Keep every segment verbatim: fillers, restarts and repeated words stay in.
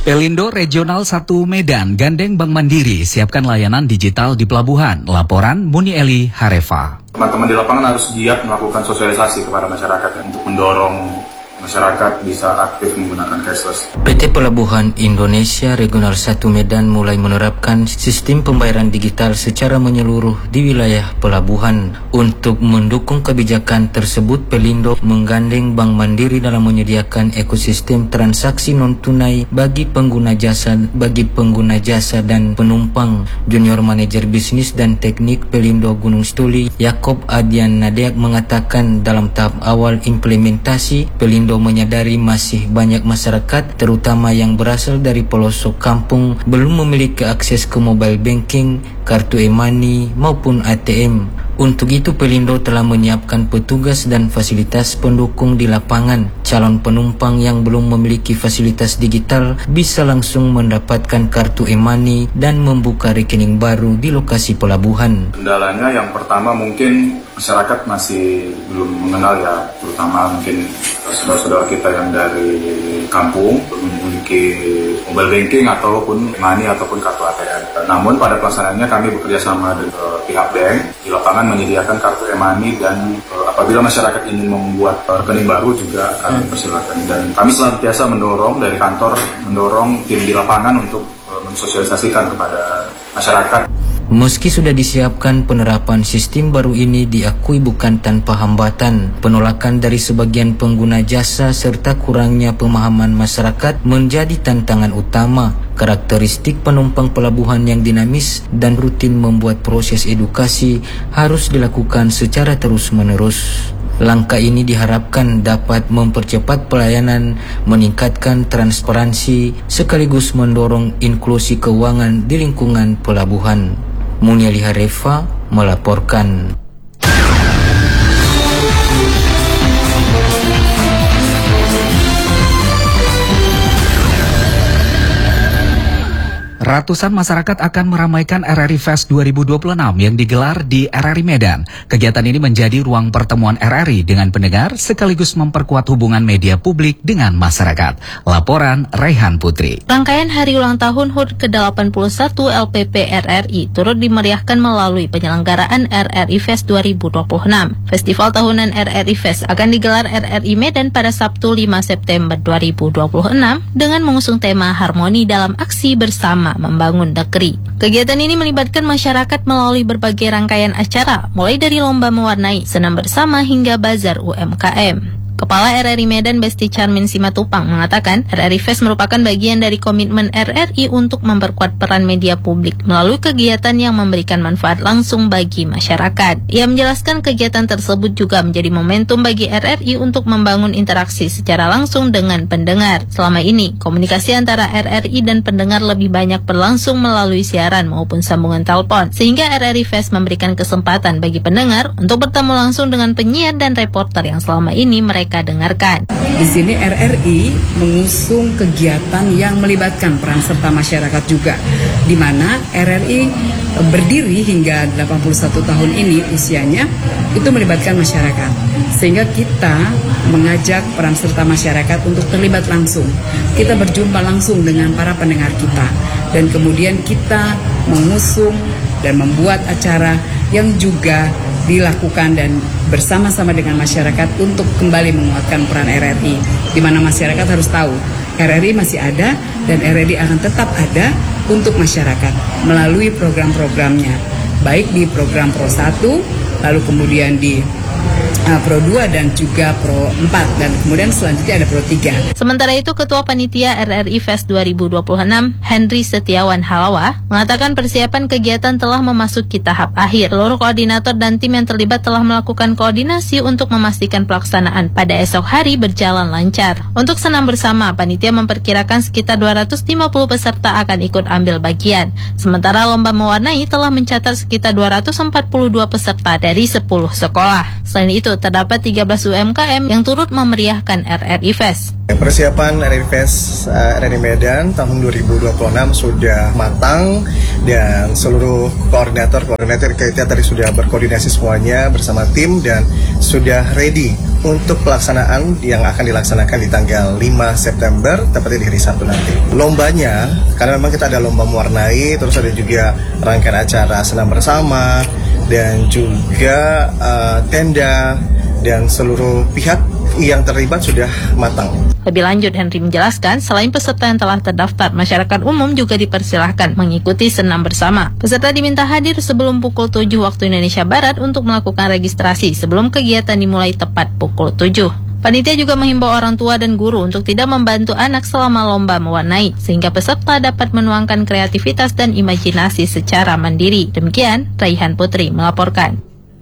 Pelindo Regional satu Medan gandeng Bank Mandiri siapkan layanan digital di pelabuhan. Laporan Muni Eli Harefa. Teman-teman di lapangan harus giat melakukan sosialisasi kepada masyarakat untuk mendorong masyarakat bisa aktif menggunakan cashless. P T Pelabuhan Indonesia Regional satu Medan mulai menerapkan sistem pembayaran digital secara menyeluruh di wilayah pelabuhan. Untuk mendukung kebijakan tersebut, Pelindo menggandeng Bank Mandiri dalam menyediakan ekosistem transaksi non-tunai bagi pengguna jasa bagi pengguna jasa dan penumpang. Junior Manager Bisnis dan Teknik Pelindo Gunung Stuli, Yakob Adian Nadeak mengatakan dalam tahap awal implementasi, Pelindo menyadari masih banyak masyarakat terutama yang berasal dari pelosok kampung belum memiliki akses ke mobile banking, kartu e-money maupun A T M. Untuk itu Pelindo telah menyiapkan petugas dan fasilitas pendukung di lapangan. Calon penumpang yang belum memiliki fasilitas digital bisa langsung mendapatkan kartu e-money dan membuka rekening baru di lokasi pelabuhan. Kendalanya yang pertama mungkin masyarakat masih belum mengenal ya, terutama mungkin saudara-saudara kita yang dari kampung belum memiliki mobile banking ataupun e-money ataupun kartu A T M. Namun pada pelaksanaannya kami bekerja sama dengan uh, pihak bank di lapangan menyediakan kartu e-money dan uh, apabila masyarakat ingin membuat uh, rekening baru juga kami persilakan. Dan kami senantiasa mendorong dari kantor mendorong tim di lapangan untuk uh, mensosialisasikan kepada masyarakat. Meski sudah disiapkan, penerapan sistem baru ini diakui bukan tanpa hambatan. Penolakan dari sebagian pengguna jasa serta kurangnya pemahaman masyarakat menjadi tantangan utama. Karakteristik penumpang pelabuhan yang dinamis dan rutin membuat proses edukasi harus dilakukan secara terus-menerus. Langkah ini diharapkan dapat mempercepat pelayanan, meningkatkan transparansi, sekaligus mendorong inklusi keuangan di lingkungan pelabuhan. Muni Eli Harefa melaporkan. Ratusan masyarakat akan meramaikan R R I Fest dua ribu dua puluh enam yang digelar di R R I Medan. Kegiatan ini menjadi ruang pertemuan R R I dengan pendengar sekaligus memperkuat hubungan media publik dengan masyarakat. Laporan Raihan Putri. Rangkaian hari ulang tahun H U D ke delapan puluh satu L P P R R I turut dimeriahkan melalui penyelenggaraan R R I Fest dua ribu dua puluh enam. Festival tahunan R R I Fest akan digelar R R I Medan pada Sabtu lima September dua ribu dua puluh enam dengan mengusung tema Harmoni dalam Aksi Bersama Membangun Negeri. Kegiatan ini melibatkan masyarakat melalui berbagai rangkaian acara, mulai dari lomba mewarnai, senam bersama hingga bazar U M K M. Kepala R R I Medan Besti Charmin Simatupang mengatakan R R I Fest merupakan bagian dari komitmen R R I untuk memperkuat peran media publik melalui kegiatan yang memberikan manfaat langsung bagi masyarakat. Ia menjelaskan kegiatan tersebut juga menjadi momentum bagi R R I untuk membangun interaksi secara langsung dengan pendengar. Selama ini, komunikasi antara R R I dan pendengar lebih banyak berlangsung melalui siaran maupun sambungan telepon, sehingga R R I Fest memberikan kesempatan bagi pendengar untuk bertemu langsung dengan penyiar dan reporter yang selama ini mereka dengarkan. Di sini R R I mengusung kegiatan yang melibatkan peran serta masyarakat juga, di mana R R I berdiri hingga delapan puluh satu tahun ini usianya itu melibatkan masyarakat, sehingga kita mengajak peran serta masyarakat untuk terlibat langsung. Kita berjumpa langsung dengan para pendengar kita dan kemudian kita mengusung dan membuat acara yang juga dilakukan dan bersama-sama dengan masyarakat untuk kembali menguatkan peran R R I, di mana masyarakat harus tahu R R I masih ada dan R R I akan tetap ada untuk masyarakat melalui program-programnya, baik di program Pro satu, lalu kemudian di Uh, Pro dua dan juga Pro empat, dan kemudian selanjutnya ada Pro tiga. Sementara itu, Ketua Panitia R R I Fest dua ribu dua puluh enam, Henry Setiawan Halawa, mengatakan persiapan kegiatan telah memasuki tahap akhir. Seluruh koordinator dan tim yang terlibat telah melakukan koordinasi untuk memastikan pelaksanaan pada esok hari berjalan lancar. Untuk senam bersama, panitia memperkirakan sekitar dua ratus lima puluh peserta akan ikut ambil bagian. Sementara lomba mewarnai telah mencatat sekitar dua ratus empat puluh dua peserta dari sepuluh sekolah. Selain itu, terdapat tiga belas U M K M yang turut memeriahkan R R I Fest. Persiapan R R I Fest uh, R R I Medan tahun dua ribu dua puluh enam sudah matang dan seluruh koordinator-koordinator kita tadi sudah berkoordinasi semuanya bersama tim dan sudah ready untuk pelaksanaan yang akan dilaksanakan di tanggal lima September, tepatnya di hari Sabtu nanti. Lombanya, karena memang kita ada lomba mewarnai, terus ada juga rangkaian acara senam bersama, dan juga uh, tenda, dan seluruh pihak yang terlibat sudah matang. Lebih lanjut, Henry menjelaskan, selain peserta yang telah terdaftar, masyarakat umum juga dipersilahkan mengikuti senam bersama. Peserta diminta hadir sebelum pukul tujuh waktu Indonesia Barat untuk melakukan registrasi sebelum kegiatan dimulai tepat pukul tujuh. Panitia juga menghimbau orang tua dan guru untuk tidak membantu anak selama lomba mewarnai, sehingga peserta dapat menuangkan kreativitas dan imajinasi secara mandiri. Demikian, Raihan Putri melaporkan.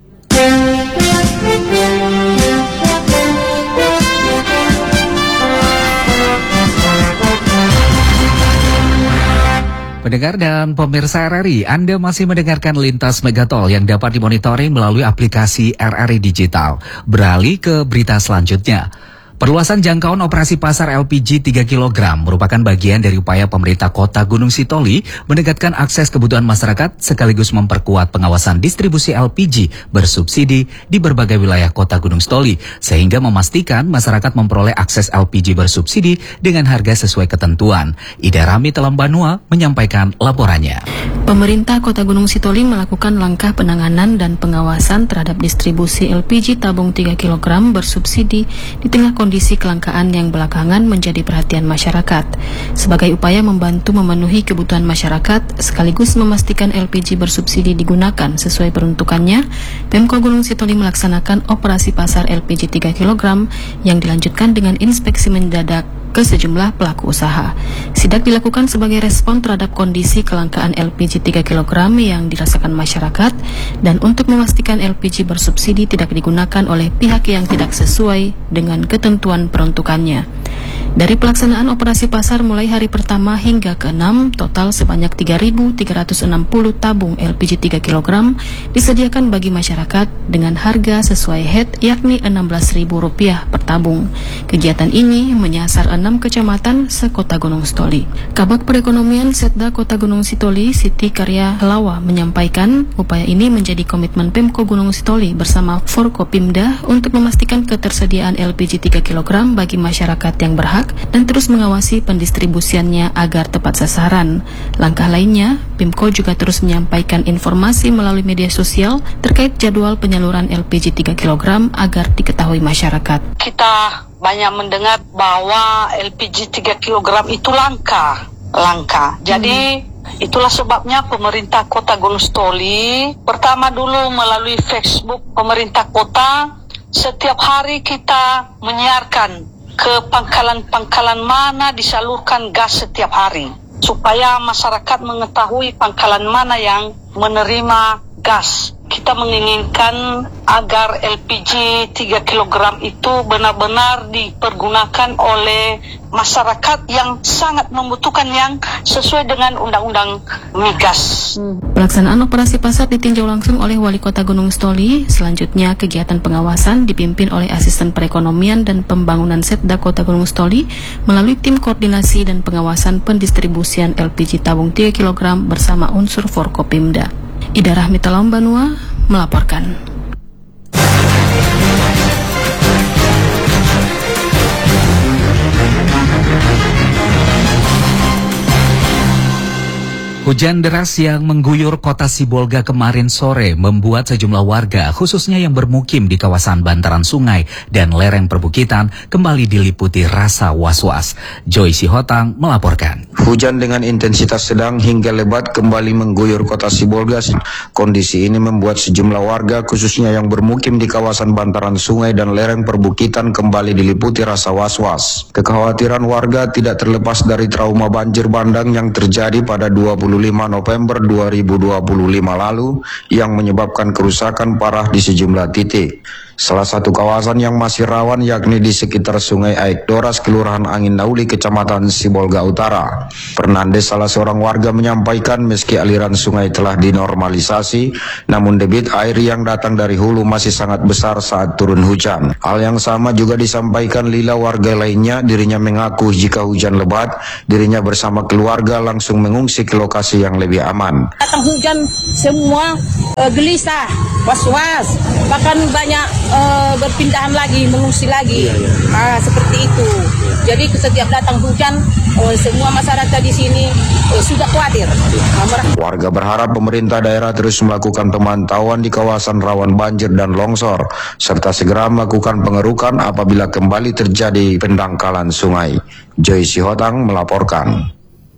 Pendengar dan pemirsa R R I, Anda masih mendengarkan Lintas Megatol yang dapat dimonitoring melalui aplikasi R R I Digital. Beralih ke berita selanjutnya. Perluasan jangkauan operasi pasar L P G tiga kilogram merupakan bagian dari upaya pemerintah Kota Gunung Sitoli mendekatkan akses kebutuhan masyarakat sekaligus memperkuat pengawasan distribusi L P G bersubsidi di berbagai wilayah Kota Gunung Sitoli sehingga memastikan masyarakat memperoleh akses L P G bersubsidi dengan harga sesuai ketentuan. Ida Rami Telambanua menyampaikan laporannya. Pemerintah Kota Gunung Sitoli melakukan langkah penanganan dan pengawasan terhadap distribusi L P G tabung tiga kilogram bersubsidi di tengah kondisi Kondisi kelangkaan yang belakangan menjadi perhatian masyarakat. Sebagai upaya membantu memenuhi kebutuhan masyarakat, sekaligus memastikan L P G bersubsidi digunakan sesuai peruntukannya, Pemko Gunung Sitoli melaksanakan operasi pasar L P G tiga kilogram yang dilanjutkan dengan inspeksi mendadak ke sejumlah pelaku usaha. Sidak dilakukan sebagai respon terhadap kondisi kelangkaan L P G tiga kilogram yang dirasakan masyarakat dan untuk memastikan L P G bersubsidi tidak digunakan oleh pihak yang tidak sesuai dengan ketentuan peruntukannya. Dari pelaksanaan operasi pasar mulai hari pertama hingga keenam, total sebanyak tiga ribu tiga ratus enam puluh tabung L P G tiga kilogram disediakan bagi masyarakat dengan harga sesuai H E D yakni enam belas ribu rupiah per tabung. Kegiatan ini menyasar enam kecamatan sekota Gunung Sitoli. Kabag Perekonomian Setda Kota Gunung Sitoli, Siti Karya Helawa menyampaikan upaya ini menjadi komitmen Pemko Gunung Sitoli bersama Forkopimda untuk memastikan ketersediaan L P G tiga kilogram bagi masyarakat yang berhak dan terus mengawasi pendistribusiannya agar tepat sasaran. Langkah lainnya, Pemko juga terus menyampaikan informasi melalui media sosial terkait jadwal penyaluran L P G tiga kilogram agar diketahui masyarakat. Kita banyak mendengar bahwa L P G tiga kilogram itu langka, langka. Jadi hmm. itulah sebabnya pemerintah Kota Gunung Sitoli pertama dulu melalui Facebook pemerintah kota setiap hari kita menyiarkan ke pangkalan-pangkalan mana disalurkan gas setiap hari supaya masyarakat mengetahui pangkalan mana yang menerima gas. Kita menginginkan agar L P G tiga kilogram itu benar-benar dipergunakan oleh masyarakat yang sangat membutuhkan yang sesuai dengan Undang-Undang Migas. Pelaksanaan operasi pasar ditinjau langsung oleh Wali Kota Gunung Sitoli. Selanjutnya kegiatan pengawasan dipimpin oleh Asisten Perekonomian dan Pembangunan Setda Kota Gunung Sitoli melalui tim koordinasi dan pengawasan pendistribusian L P G tabung tiga kilogram bersama unsur Forkopimda. Ida Rahmi Telambanua melaporkan. Hujan deras yang mengguyur kota Sibolga kemarin sore membuat sejumlah warga, khususnya yang bermukim di kawasan bantaran sungai dan lereng perbukitan, kembali diliputi rasa was-was. Joy Sihotang melaporkan. Hujan dengan intensitas sedang hingga lebat kembali mengguyur kota Sibolga. Kondisi ini membuat sejumlah warga, khususnya yang bermukim di kawasan bantaran sungai dan lereng perbukitan, kembali diliputi rasa was-was. Kekhawatiran warga tidak terlepas dari trauma banjir bandang yang terjadi pada dua puluh lima November dua ribu dua puluh lima lalu yang menyebabkan kerusakan parah di sejumlah titik. Salah satu kawasan yang masih rawan yakni di sekitar Sungai Aikdoras, Kelurahan Angin Nauli, Kecamatan Sibolga Utara. Fernandes, salah seorang warga, menyampaikan meski aliran sungai telah dinormalisasi, namun debit air yang datang dari hulu masih sangat besar saat turun hujan. Hal yang sama juga disampaikan Lila, warga lainnya. Dirinya mengaku jika hujan lebat, dirinya bersama keluarga langsung mengungsi ke lokasi yang lebih aman. Datang hujan semua uh, gelisah, was-was, bahkan banyak uh, berpindahan lagi, mengungsi lagi. Iya, iya. Ah, seperti itu. Jadi setiap datang hujan, uh, semua masyarakat di sini uh, sudah khawatir. Uh, Warga berharap pemerintah daerah terus melakukan pemantauan di kawasan rawan banjir dan longsor, serta segera melakukan pengerukan apabila kembali terjadi pendangkalan sungai. Joy Sihotang melaporkan.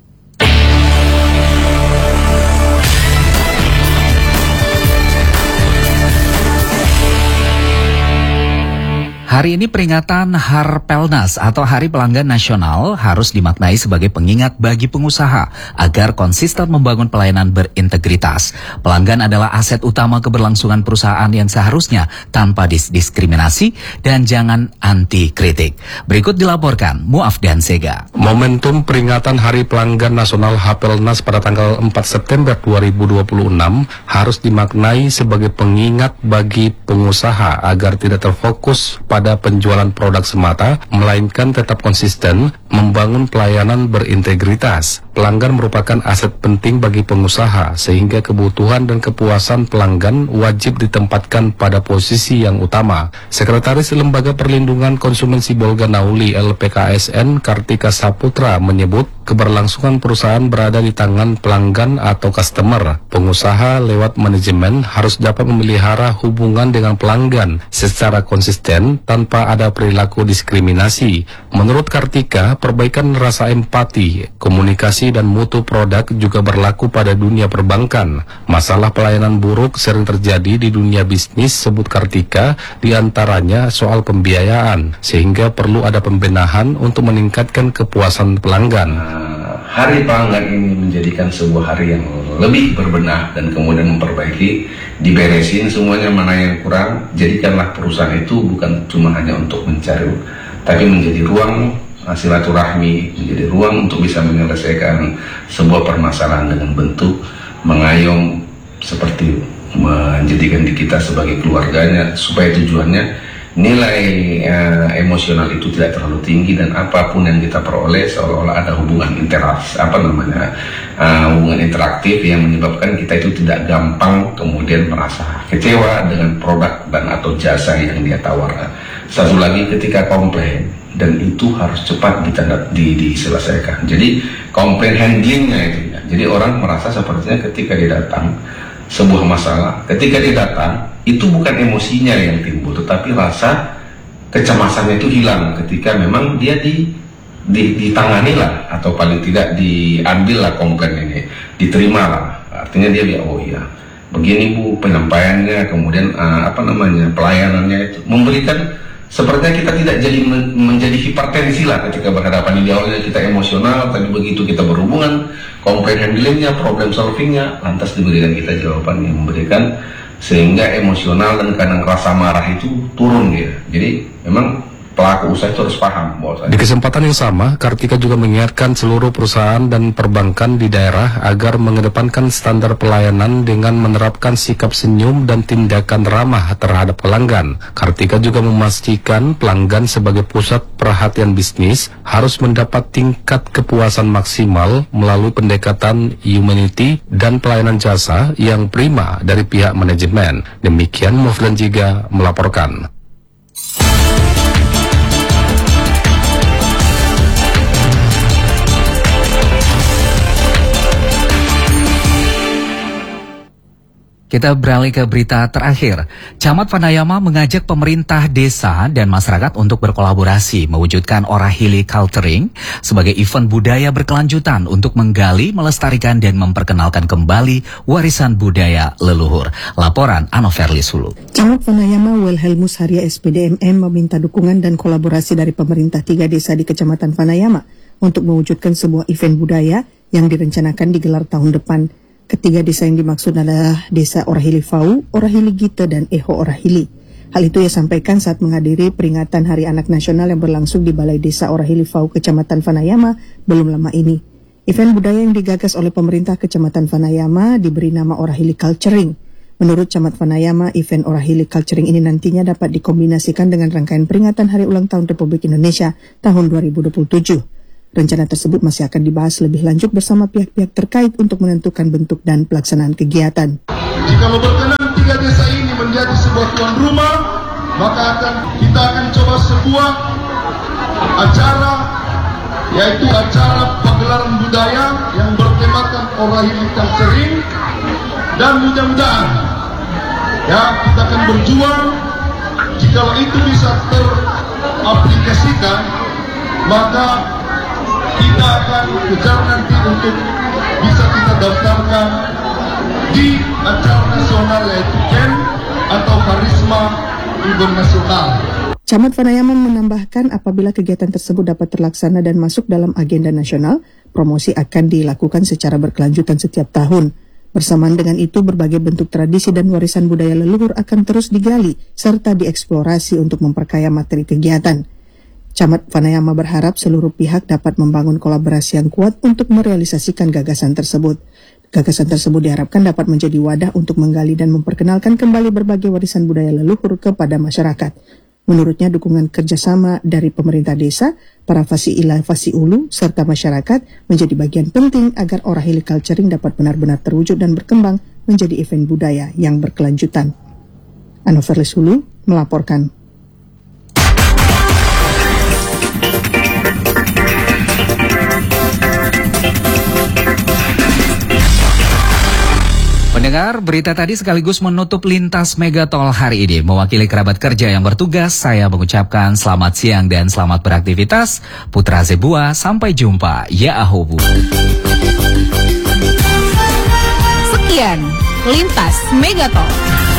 Hari ini peringatan Harpelnas atau Hari Pelanggan Nasional harus dimaknai sebagai pengingat bagi pengusaha agar konsisten membangun pelayanan berintegritas. Pelanggan adalah aset utama keberlangsungan perusahaan yang seharusnya tanpa diskriminasi dan jangan anti kritik. Berikut dilaporkan Muafdan Sega. Momentum peringatan Hari Pelanggan Nasional Harpelnas pada tanggal empat September dua ribu dua puluh enam harus dimaknai sebagai pengingat bagi pengusaha agar tidak terfokus pada pada penjualan produk semata, melainkan tetap konsisten membangun pelayanan berintegritas. Pelanggan merupakan aset penting bagi pengusaha, sehingga kebutuhan dan kepuasan pelanggan wajib ditempatkan pada posisi yang utama. Sekretaris Lembaga Perlindungan Konsumen Sibolga Nauli L P K S N Kartika Saputra menyebut keberlangsungan perusahaan berada di tangan pelanggan atau customer. Pengusaha lewat manajemen harus dapat memelihara hubungan dengan pelanggan secara konsisten tanpa ada perilaku diskriminasi. Menurut Kartika, perbaikan rasa empati, komunikasi dan mutu produk juga berlaku pada dunia perbankan. Masalah pelayanan buruk sering terjadi di dunia bisnis, sebut Kartika, diantaranya soal pembiayaan, sehingga perlu ada pembenahan untuk meningkatkan kepuasan pelanggan. Hari pelanggan ini menjadikan sebuah hari yang lebih berbenah dan kemudian memperbaiki, diberesin semuanya mana yang kurang. Jadikanlah perusahaan itu bukan cuma hanya untuk mencari, tapi menjadi ruang silaturahmi, menjadi ruang untuk bisa menyelesaikan sebuah permasalahan dengan bentuk mengayom, seperti menjadikan di kita sebagai keluarganya, supaya tujuannya nilai uh, emosional itu tidak terlalu tinggi dan apapun yang kita peroleh seolah-olah ada hubungan interaksi, apa namanya uh, hubungan interaktif yang menyebabkan kita itu tidak gampang kemudian merasa kecewa dengan produk dan atau jasa yang dia tawarkan. Satu lagi, ketika komplain, dan itu harus cepat ditanda, di, diselesaikan. Jadi komplain handlingnya itu ya. Jadi orang merasa sepertinya ketika dia datang sebuah masalah, ketika dia datang itu bukan emosinya yang timbul, tetapi rasa kecemasannya itu hilang ketika memang dia di, di ditangani lah, atau paling tidak diambil lah komplain ini, diterima lah. Artinya dia bilang, oh iya, begini Bu penyampaiannya, kemudian uh, apa namanya pelayanannya itu memberikan, sepertinya kita tidak jadi men menjadi hipertensi lah ketika berhadapan. Di awalnya kita emosional, tapi begitu kita berhubungan, komplain handlingnya, problem solvingnya, lantas diberikan kita jawaban yang memberikan, sehingga emosional dan kadang rasa marah itu turun dia. Jadi memang pelaku usaha itu harus paham bahwa di kesempatan yang sama, Kartika juga mengingatkan seluruh perusahaan dan perbankan di daerah agar mengedepankan standar pelayanan dengan menerapkan sikap senyum dan tindakan ramah terhadap pelanggan. Kartika juga memastikan pelanggan sebagai pusat perhatian bisnis harus mendapat tingkat kepuasan maksimal melalui pendekatan humanity dan pelayanan jasa yang prima dari pihak manajemen. Demikian Muflan Jiga melaporkan. Kita beralih ke berita terakhir. Camat Vanayama mengajak pemerintah desa dan masyarakat untuk berkolaborasi mewujudkan Orahili Culturing sebagai event budaya berkelanjutan untuk menggali, melestarikan, dan memperkenalkan kembali warisan budaya leluhur. Laporan Anoverli Sulu. Camat Vanayama Wilhelmus Haria S P D M M meminta dukungan dan kolaborasi dari pemerintah tiga desa di Kecamatan Vanayama untuk mewujudkan sebuah event budaya yang direncanakan digelar tahun depan. Ketiga desa yang dimaksud adalah Desa Orahili Fau, Orahili Gite, dan Eho Orahili. Hal itu ia sampaikan saat menghadiri peringatan Hari Anak Nasional yang berlangsung di Balai Desa Orahili Fau, Kecamatan Vanayama belum lama ini. Event budaya yang digagas oleh pemerintah Kecamatan Vanayama diberi nama Orahili Culturing. Menurut Camat Vanayama, event Orahili Culturing ini nantinya dapat dikombinasikan dengan rangkaian peringatan Hari Ulang Tahun Republik Indonesia tahun dua ribu dua puluh tujuh. Rencana tersebut masih akan dibahas lebih lanjut bersama pihak-pihak terkait untuk menentukan bentuk dan pelaksanaan kegiatan. Jika berkenan tiga desa ini menjadi sebuah tuan rumah, maka akan kita akan coba sebuah acara, yaitu acara pagelaran budaya yang bertemakan Orahili Culturing, dan mudah-mudahan ya kita akan berjuang jika itu bisa teraplikasikan, maka kita akan kejar nanti untuk bisa kita daftarkan di acara nasional yaitu K E N atau Karisma Event Nasional. Camat Vanayama menambahkan apabila kegiatan tersebut dapat terlaksana dan masuk dalam agenda nasional, promosi akan dilakukan secara berkelanjutan setiap tahun. Bersamaan dengan itu, berbagai bentuk tradisi dan warisan budaya leluhur akan terus digali serta dieksplorasi untuk memperkaya materi kegiatan. Camat Vanayama berharap seluruh pihak dapat membangun kolaborasi yang kuat untuk merealisasikan gagasan tersebut. Gagasan tersebut diharapkan dapat menjadi wadah untuk menggali dan memperkenalkan kembali berbagai warisan budaya leluhur kepada masyarakat. Menurutnya, dukungan kerjasama dari pemerintah desa, para fasiila fasiulu, serta masyarakat menjadi bagian penting agar Orahili Culturing dapat benar-benar terwujud dan berkembang menjadi event budaya yang berkelanjutan. Anoverlis Hulu melaporkan. Pendengar, berita tadi sekaligus menutup lintas Megatol hari ini. Mewakili kerabat kerja yang bertugas, saya mengucapkan selamat siang dan selamat beraktivitas. Putra Zebua, sampai jumpa. Ya Ahobu. Sekian, lintas Megatol.